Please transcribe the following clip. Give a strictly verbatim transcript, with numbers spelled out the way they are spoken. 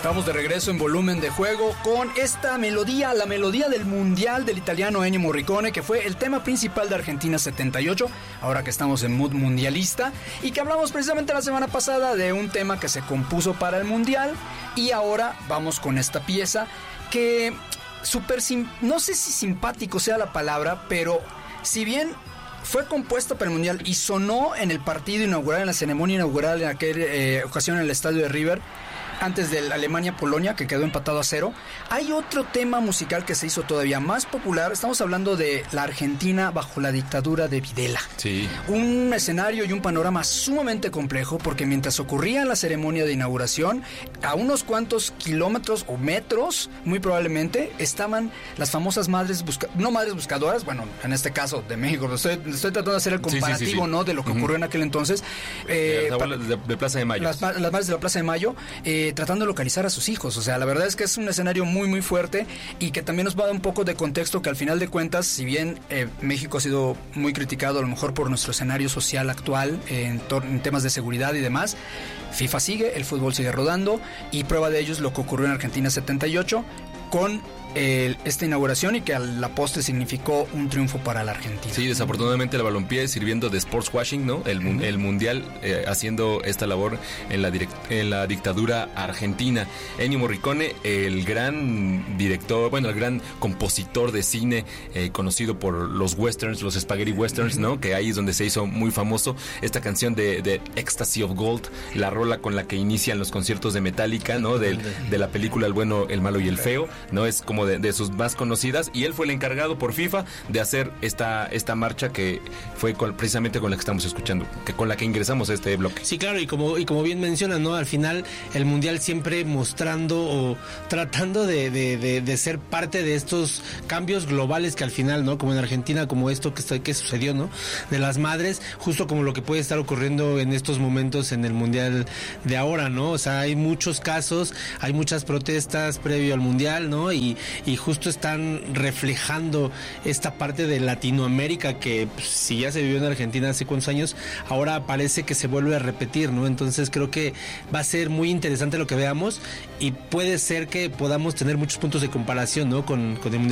Estamos de regreso en Volumen de Juego con esta melodía, la melodía del Mundial del italiano Ennio Morricone, que fue el tema principal de Argentina setenta y ocho, ahora que estamos en mood mundialista, y que hablamos precisamente la semana pasada de un tema que se compuso para el Mundial, y ahora vamos con esta pieza que súper, sim- no sé si simpático sea la palabra, pero si bien fue compuesta para el Mundial y sonó en el partido inaugural, en la ceremonia inaugural en aquella eh, ocasión en el estadio de River, antes del Alemania-Polonia, que quedó empatado a cero. Hay otro tema musical que se hizo todavía más popular. Estamos hablando de la Argentina bajo la dictadura de Videla. Sí. Un escenario y un panorama sumamente complejo, porque mientras ocurría la ceremonia de inauguración, a unos cuantos kilómetros o metros, muy probablemente, estaban las famosas madres busca- no madres buscadoras, bueno, en este caso de México, estoy, estoy tratando de hacer el comparativo, sí, sí, sí, sí. ¿no? De lo que uh-huh. ocurrió en aquel entonces. Eh, de, de, de Plaza de Mayo. Las, las madres de la Plaza de Mayo, eh, tratando de localizar a sus hijos. O sea, la verdad es que es un escenario muy muy fuerte y que también nos va a dar un poco de contexto, que al final de cuentas, si bien eh, México ha sido muy criticado a lo mejor por nuestro escenario social actual eh, en, tor- en temas de seguridad y demás, FIFA sigue, el fútbol sigue rodando, y prueba de ello es lo que ocurrió en Argentina setenta y ocho con eh, esta inauguración, y que a la postre significó un triunfo para la Argentina. Sí, desafortunadamente el balompié sirviendo de sports washing, ¿no? El, uh-huh. el mundial eh, haciendo esta labor en la, direct, en la dictadura argentina. Ennio Morricone, el gran director, bueno, el gran compositor de cine, eh, conocido por los westerns, los spaghetti westerns, ¿no? Que ahí es donde se hizo muy famoso esta canción de, de Ecstasy of Gold, la rola con la que inician los conciertos de Metallica, ¿no? De, de la película El bueno, el malo y el feo, ¿no? Es como de, de sus más conocidas, y él fue el encargado por FIFA de hacer esta, esta marcha que fue con, precisamente con la que estamos escuchando, que con la que ingresamos a este bloque. Sí, claro, y como, y como bien mencionas, ¿no? Al final el Mundial siempre mostrando o tratando de, de, de, de ser parte de estos cambios globales que al final, ¿no? Como en Argentina, como esto que, está, que sucedió, ¿no? De las madres, justo como lo que puede estar ocurriendo en estos momentos en el Mundial de ahora, ¿no? O sea, hay muchos casos, hay muchas protestas previo al Mundial, ¿no? Y y justo están reflejando esta parte de Latinoamérica que, pues, si ya se vivió en Argentina hace cuántos años, ahora parece que se vuelve a repetir, ¿no? Entonces creo que va a ser muy interesante lo que veamos, y puede ser que podamos tener muchos puntos de comparación, ¿no? Con, con el Mundial